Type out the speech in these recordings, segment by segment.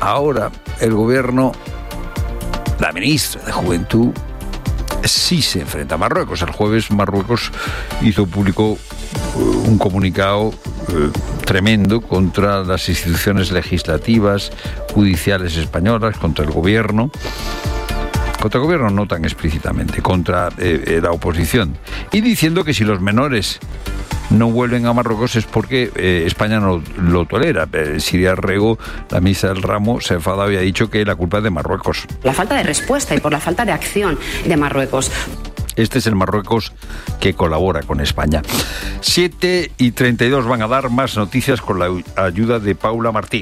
ahora el gobierno, la ministra de Juventud, sí se enfrenta a Marruecos. El jueves Marruecos hizo público un comunicado tremendo contra las instituciones legislativas, judiciales españolas, contra el gobierno no tan explícitamente, contra la oposición, y diciendo que si los menores no vuelven a Marruecos es porque España no lo tolera. Siria Rego, la ministra del ramo, se ha enfadado y ha dicho que la culpa es de Marruecos. La falta de respuesta y por la falta de acción de Marruecos. Este es el Marruecos que colabora con España. 7:32 van a dar más noticias con la ayuda de Paula Martí.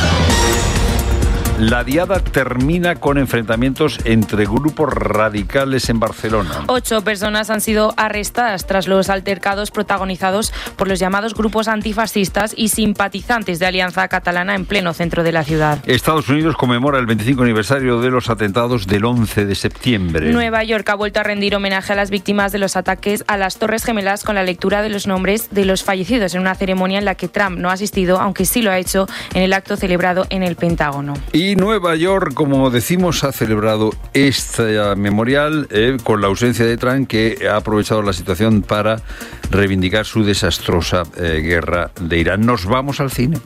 La diada termina con enfrentamientos entre grupos radicales en Barcelona. 8 personas han sido arrestadas tras los altercados protagonizados por los llamados grupos antifascistas y simpatizantes de Alianza Catalana en pleno centro de la ciudad. Estados Unidos conmemora el 25 aniversario de los atentados del 11 de septiembre. Nueva York ha vuelto a rendir homenaje a las víctimas de los ataques a las Torres Gemelas con la lectura de los nombres de los fallecidos en una ceremonia en la que Trump no ha asistido, aunque sí lo ha hecho en el acto celebrado en el Pentágono. Y Nueva York, como decimos, ha celebrado este memorial con la ausencia de Trump, que ha aprovechado la situación para reivindicar su desastrosa guerra de Irán. Nos vamos al cine.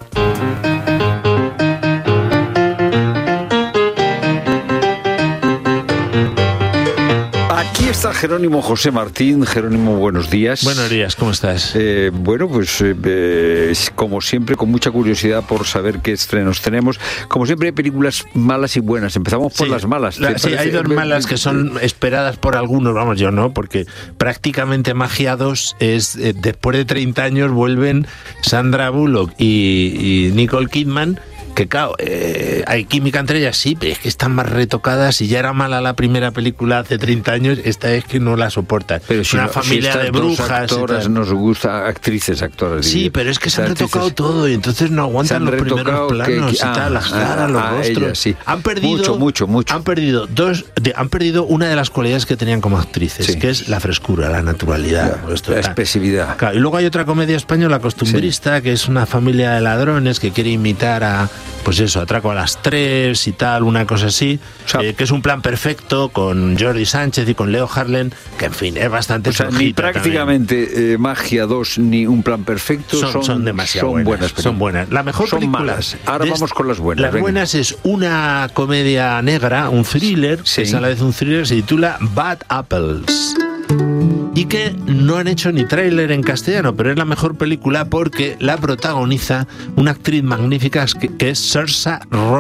Aquí está Jerónimo José Martín. Jerónimo, buenos días. Buenos días, ¿cómo estás? Bueno, pues como siempre, con mucha curiosidad por saber qué estrenos tenemos. Como siempre, hay películas malas y buenas. Empezamos por las malas. Sí, hay dos malas que son esperadas por algunos, vamos, yo no, porque prácticamente Magia 2 es, después de 30 años vuelven Sandra Bullock y Nicole Kidman. Que claro, hay química entre ellas, sí, pero es que están más retocadas. Si ya era mala la primera película hace 30 años, esta es que no la soportan. Pero si una familia de brujas. Actoras nos gusta, actoras. Sí, pero es que se han retocado todo y entonces no aguantan los primeros planos y tal, las caras, los rostros. Ellas, sí. Han perdido mucho. Han perdido una de las cualidades que tenían como actrices, sí, que es la frescura, la naturalidad, la expresividad. Claro, y luego hay otra comedia española costumbrista, sí, que es una familia de ladrones que quiere imitar a, pues eso, Atraco a las 3 y tal, una cosa así, o sea, que es un plan perfecto con Jordi Sánchez y con Leo Harlem, que en fin, es bastante ni prácticamente Magia 2 ni Un plan perfecto son demasiado buenas. Son buenas. La mejor son película malas. Ahora vamos con las buenas. Las buenas es una comedia negra, un thriller, sí, que es a la vez un thriller, se titula Bad Apples. Y que no han hecho ni tráiler en castellano, pero es la mejor película porque la protagoniza una actriz magnífica que es Saoirse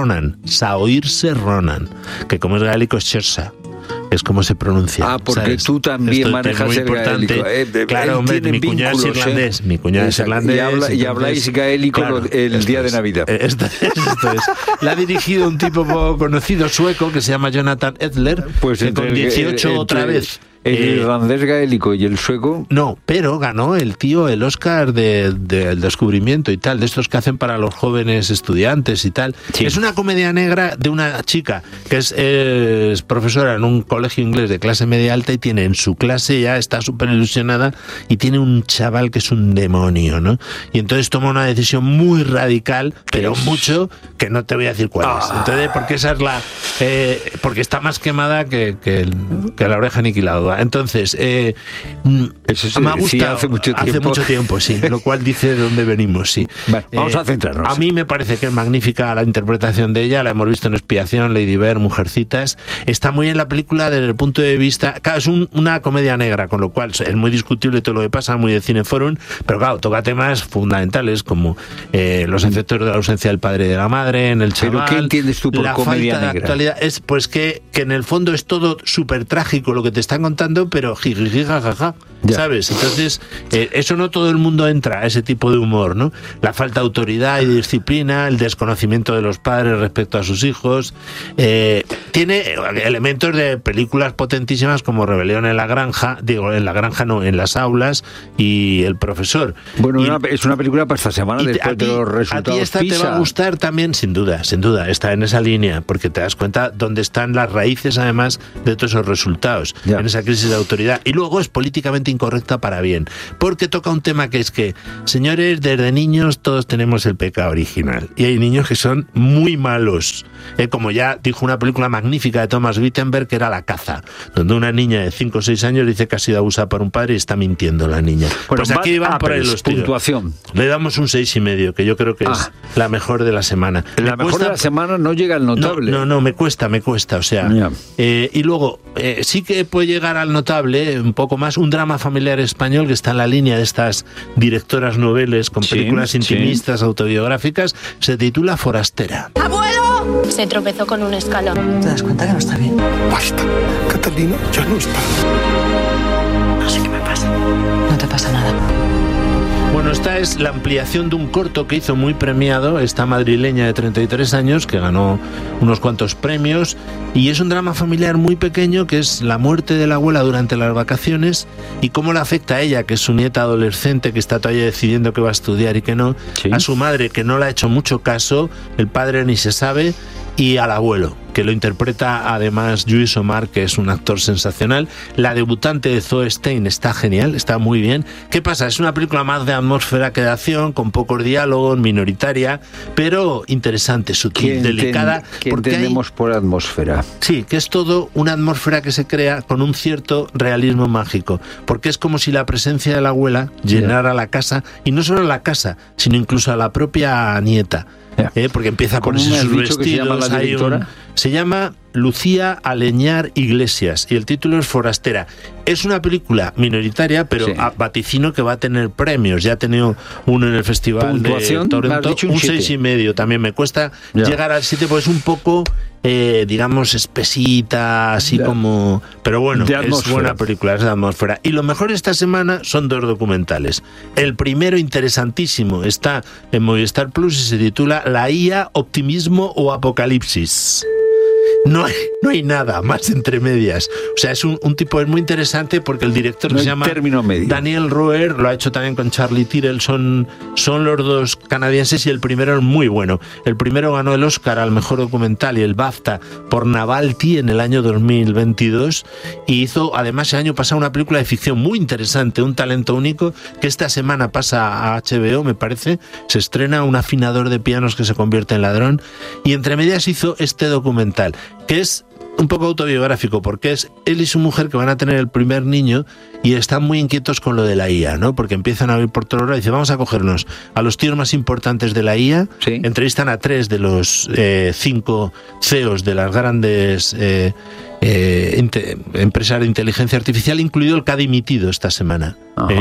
Ronan, que como es gaélico es Saoirse. Es como se pronuncia. Porque ¿sabes? Tú también esto manejas el gaélico. Claro, hombre, mi cuñado es irlandés. Mi cuñado es irlandés. Y habláis gaélico, claro, el día de Navidad. Esto es. La ha dirigido un tipo poco conocido sueco que se llama Jonathan Edler, pues que con 18 otra vez. ¿El irlandés gaélico y el sueco? No, pero ganó el tío el Oscar del descubrimiento y tal, de estos que hacen para los jóvenes estudiantes y tal. Sí. Es una comedia negra de una chica que es profesora en un colegio inglés de clase media alta y tiene en su clase, ya está súper ilusionada, y tiene un chaval que es un demonio, ¿no? Y entonces toma una decisión muy radical, pero mucho, que no te voy a decir cuál es. Entonces, porque esa es la... porque está más quemada que la oreja aniquilada. Entonces, eso me ha gustado. Sí, hace mucho tiempo, sí, lo cual dice de dónde venimos, sí. Vale, vamos a centrarnos. A mí me parece que es magnífica la interpretación de ella, la hemos visto en Expiación, Lady Bird, Mujercitas. Está muy bien la película desde el punto de vista... Claro, es una comedia negra, con lo cual es muy discutible todo lo que pasa, muy de Cineforum, pero claro, toca temas fundamentales como los efectos de la ausencia del padre y de la madre en el chaval. ¿Pero qué entiendes tú por comedia negra? La actualidad es pues que en el fondo es todo súper trágico lo que te están contando, pero jijijijajaja, ¿sabes? Entonces, eso no todo el mundo entra a ese tipo de humor, ¿no? La falta de autoridad y disciplina, el desconocimiento de los padres respecto a sus hijos. Tiene elementos de películas potentísimas como Rebelión en la granja, en las aulas, y El profesor. Bueno, es una película para esta semana después de los resultados. A ti esta PISA te va a gustar también, sin duda, está en esa línea, porque te das cuenta dónde están las raíces, además, de todos esos resultados, en esa crisis de autoridad. Y luego es políticamente incorrecta para bien, porque toca un tema que es que, señores, desde niños todos tenemos el pecado original, y hay niños que son muy malos, como ya dijo una película magnífica de Thomas Wittenberg, que era La caza, donde una niña de 5 o 6 años dice que ha sido abusada por un padre y está mintiendo la niña. Bueno, pues aquí van por ahí los tiros. Puntuación. Le damos un 6,5, que yo creo que es la mejor de la semana. La mejor de la semana no llega al notable. No, me cuesta, o sea. Y luego, sí que puede llegar al notable, un poco más, un drama familiar español que está en la línea de estas directoras noveles con películas intimistas, autobiográficas, se titula Forastera. ¡Abuelo! Se tropezó con un escalón. ¿Te das cuenta que no está bien? Basta, Catalina, ya no está. No sé qué me pasa. No te pasa nada. Bueno, esta es la ampliación de un corto que hizo muy premiado esta madrileña de 33 años, que ganó unos cuantos premios, y es un drama familiar muy pequeño, que es la muerte de la abuela durante las vacaciones y cómo le afecta a ella, que es su nieta adolescente, que está todavía decidiendo qué va a estudiar y qué no, a su madre, que no le ha hecho mucho caso, el padre ni se sabe, y al abuelo, que lo interpreta además Lluís Omar, que es un actor sensacional. La debutante de Zoe Stein está genial, está muy bien. ¿Qué pasa? Es una película más de atmósfera que de acción, con pocos diálogos, minoritaria, pero interesante, sutil, delicada. ¿Qué entendemos por atmósfera? Sí, que es todo una atmósfera que se crea con un cierto realismo mágico, porque es como si la presencia de la abuela llenara la casa, y no solo la casa, sino incluso a la propia nieta. Porque empieza a ponerse sus vestidos. Se llama Lucía Aleñar Iglesias y el título es Forastera. Es una película minoritaria, pero vaticino que va a tener premios. Ya ha tenido uno en el Festival de Toronto, un 6,5. También me cuesta llegar al 7, pues es un poco, digamos, espesita, así como... Pero bueno, es buena película, es de atmósfera. Y lo mejor esta semana son 2 documentales. El primero, interesantísimo, está en Movistar Plus y se titula La IA, Optimismo o Apocalipsis. No hay nada más entre medias. O sea, es un tipo, es muy interesante porque el director que se llama Daniel Roer, lo ha hecho también con Charlie Tyrrell, son los dos canadienses, y el primero es muy bueno. El primero ganó el Oscar al mejor documental y el BAFTA por Navalny en el año 2022, y hizo además el año pasado una película de ficción muy interesante, Un talento único, que esta semana pasa a HBO, me parece. Se estrena Un afinador de pianos que se convierte en ladrón, y entre medias hizo este documental, que es un poco autobiográfico, porque es él y su mujer que van a tener el primer niño y están muy inquietos con lo de la IA, ¿no? Porque empiezan a oír por todo lado y dicen, vamos a cogernos a los tíos más importantes de la IA, entrevistan a 3 de los 5 CEOs de las grandes empresas de inteligencia artificial, incluido el que ha dimitido esta semana.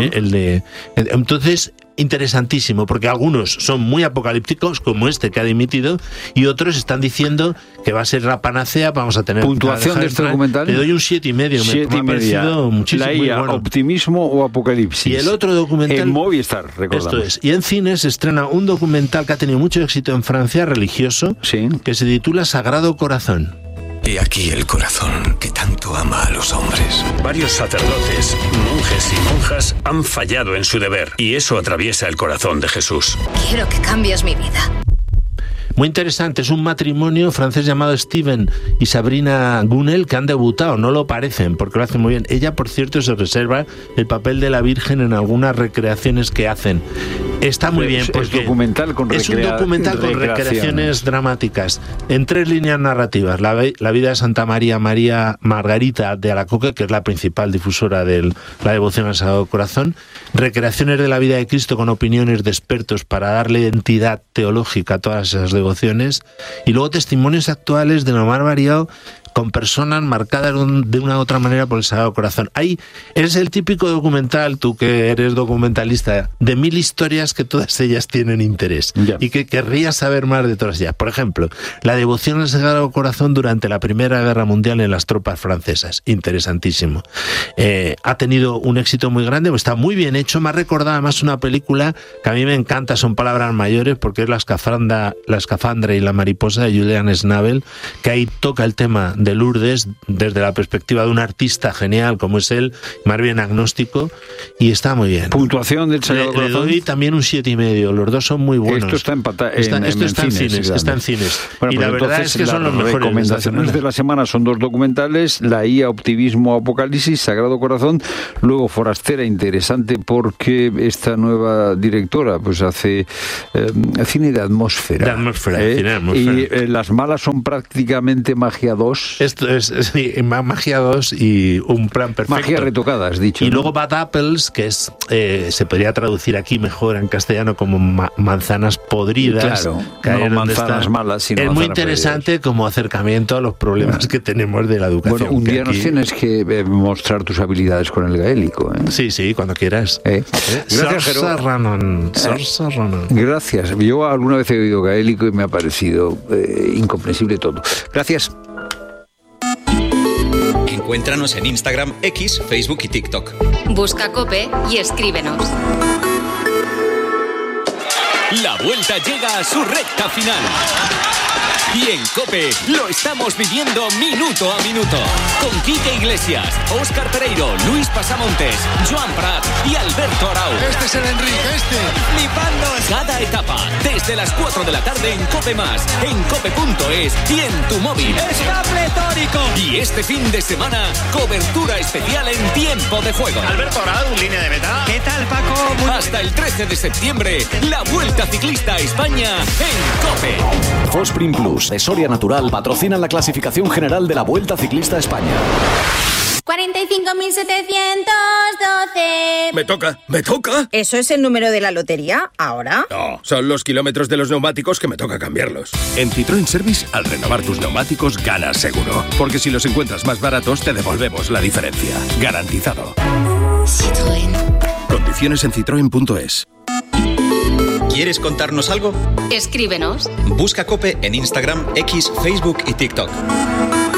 Entonces, interesantísimo, porque algunos son muy apocalípticos, como este que ha dimitido, y otros están diciendo que va a ser la panacea, vamos a tener... ¿Puntuación de este documental? Le doy un 7,5. Me ha parecido muchísimo. La IA, bueno. Optimismo o Apocalipsis. Y el otro documental... En Movistar, recordamos. Esto es. Y en cines se estrena un documental que ha tenido mucho éxito en Francia, religioso, que se titula Sagrado Corazón. He aquí el corazón que tanto ama a los hombres. Varios sacerdotes, monjes y monjas han fallado en su deber, y eso atraviesa el corazón de Jesús. Quiero que cambies mi vida. Muy interesante, es un matrimonio francés llamado Steven y Sabrina Gunnel, que han debutado, no lo parecen, porque lo hacen muy bien. Ella, por cierto, se reserva el papel de la Virgen en algunas recreaciones que hacen. Está muy bien, porque es un documental con recreaciones dramáticas, en 3 líneas narrativas. La vida de Santa María Margarita de Alacoque, que es la principal difusora de la devoción al Sagrado Corazón, recreaciones de la vida de Cristo con opiniones de expertos para darle entidad teológica a todas esas devociones, y luego testimonios actuales de lo más variado, con personas marcadas de una u otra manera por el Sagrado Corazón. Ahí es el típico documental, tú que eres documentalista, de 1000 historias que todas ellas tienen interés y que querrías saber más de todas ellas. Por ejemplo, la devoción al Sagrado Corazón durante la Primera Guerra Mundial en las tropas francesas. Interesantísimo. Ha tenido un éxito muy grande, está muy bien hecho. Me ha recordado además una película que a mí me encanta, son palabras mayores, porque es La escafandra y la mariposa de Julian Schnabel, que ahí toca el tema de Lourdes desde la perspectiva de un artista genial como es él, más bien agnóstico, y está muy bien. ¿Puntuación del Sagrado Corazón? Le doy también un 7,5. Los dos son muy buenos. Esto está Esto está en cines. Bueno, y la verdad es que son los mejores. Las recomendaciones de la semana son 2 documentales: La IA, Optimismo, Apocalipsis, Sagrado Corazón. Luego Forastera, interesante porque esta nueva directora pues hace cine de atmósfera. Cine de atmósfera. Y Las Malas son prácticamente Magia 2. Esto es Magia 2 y un plan perfecto. Magia retocada, has dicho. Y ¿no? luego Bad Apples, que es se podría traducir aquí mejor en castellano como manzanas podridas. Claro, no manzanas malas, sino es manzanas muy interesante podridas. Como acercamiento a los problemas que tenemos de la educación. Bueno, un día aquí... nos tienes que mostrar tus habilidades con el gaélico. Sí, cuando quieras. Gracias, Sorsa Ronan. Gracias. Yo alguna vez he oído gaélico y me ha parecido incomprensible todo. Gracias. Encuéntranos en Instagram, X, Facebook y TikTok. Busca COPE y escríbenos. La vuelta llega a su recta final. Y en COPE lo estamos viviendo minuto a minuto. Con Quique Iglesias, Óscar Pereiro, Luis Pasamontes, Joan Prat y Alberto Arau. Este es el Enrique, ¡Flipando! Cada etapa, desde las 4 de la tarde en COPE+, en cope.es y en tu móvil. ¡Está pletórico! Y este fin de semana, cobertura especial en Tiempo de Juego. Alberto Arau, línea de meta. ¿Qué tal, Paco? Hasta el 13 de septiembre, la Vuelta Ciclista a España en COPE. Fosprin Plus de Soria Natural patrocinan la clasificación general de la Vuelta Ciclista a España. 45.712. ¿Me toca? ¿Eso es el número de la lotería? ¿Ahora? No, son los kilómetros de los neumáticos que me toca cambiarlos. En Citroën Service, al renovar tus neumáticos, ganas seguro. Porque si los encuentras más baratos, te devolvemos la diferencia. Garantizado. Citroën. Condiciones en citroen.es. ¿Quieres contarnos algo? Escríbenos. Busca COPE en Instagram, X, Facebook y TikTok.